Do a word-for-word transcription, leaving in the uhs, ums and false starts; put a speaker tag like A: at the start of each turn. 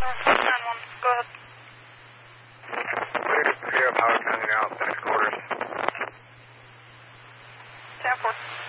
A: Northwest nine one. Go ahead.
B: Clear, clear of Howard County now, Phoenix quarters.
A: ten four.